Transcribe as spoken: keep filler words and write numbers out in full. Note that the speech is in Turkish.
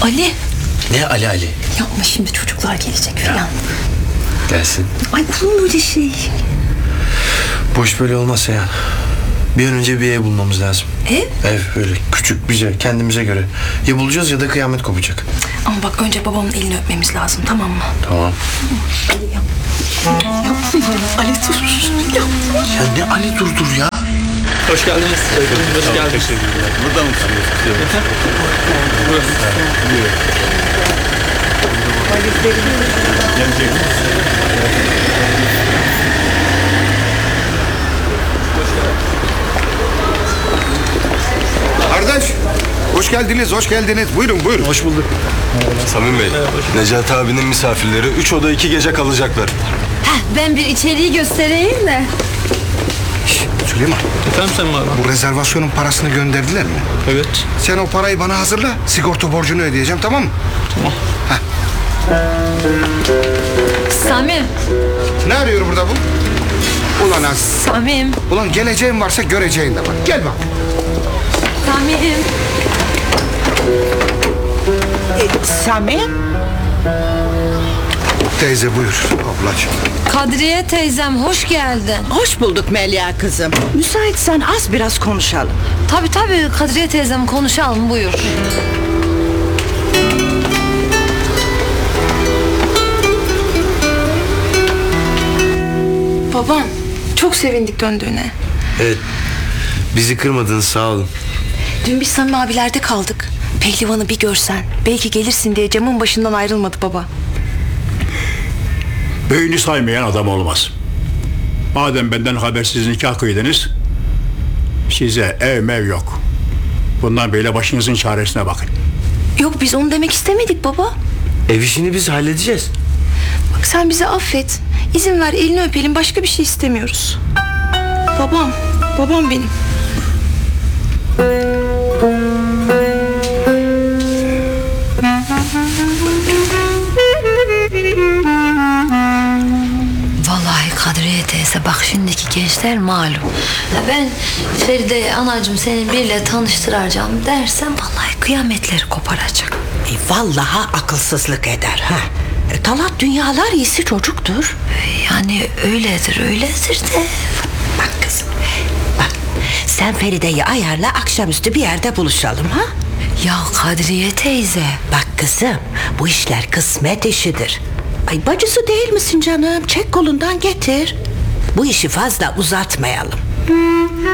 Ali. Ne Ali Ali? Yapma şimdi, çocuklar gelecek falan. Gelsin. Ay olur mu öyle şey? Boş böyle olmaz Seyhan. Bir an önce bir ev bulmamız lazım. Ev? Ev böyle küçük, bize, kendimize göre. Ya bulacağız ya da kıyamet kopacak. Ama bak önce babamın elini öpmemiz lazım, tamam mı? Tamam. Ali yap. Yapma Ali, dur. Yapma. Ya ne Ali dur dur ya. Hoş geldiniz. Hoş Tamam, geldiniz. teşekkürler. Burada mı kalıyorsunuz? Gelecek. Kardeş, hoş geldiniz, hoş geldiniz. Buyurun, buyurun. Hoş bulduk. Samim Bey, Necati abinin misafirleri üç oda iki gece kalacaklar. Heh, ben bir içeriği göstereyim de. Süleyman, Efendim sen mi abi? bu rezervasyonun parasını gönderdiler mi? Evet. Sen o parayı bana hazırla, sigorta borcunu ödeyeceğim, tamam mı? Tamam. Samim, Ne arıyor burada bu? Ulan az. Samim, Ulan geleceğin varsa göreceğin de var. Gel bak. Samim. Samim? Teyze buyur, ablacığım. Kadriye teyzem hoş geldin. Hoş bulduk Melia kızım. Müsaitsen az biraz konuşalım. Tabii tabii Kadriye teyzem, konuşalım, buyur. Babam, çok sevindik döndüğüne. Evet. Bizi kırmadınız, sağ olun. Dün biz Samim abilerde kaldık. Pehlivanı bir görsen, belki gelirsin diye camın başından ayrılmadı baba. Büyüğünü saymayan adam olmaz. Madem benden habersiz nikah kıydınız, size ev mev yok. Bundan böyle başınızın çaresine bakın. Yok, biz onu demek istemedik baba. Ev işini biz halledeceğiz. Bak sen bizi affet. İzin ver, elini öpelim, başka bir şey istemiyoruz. Babam, babam benim. Vallahi Kadriye teyze, bak şimdiki gençler malum. Ya ben Feride anacığım seni biriyle tanıştıracağım dersem vallahi kıyametleri koparacak. E, vallahi akılsızlık eder ha. E, Talat dünyalar iyisi çocuktur. Yani öyledir öyledir de. Bak kızım, bak sen Feride'yi ayarla, akşamüstü bir yerde buluşalım ha. Ya Kadriye teyze. Bak kızım, bu işler kısmet işidir. Ay bacısı değil misin canım? Çek kolundan getir. Bu işi fazla uzatmayalım.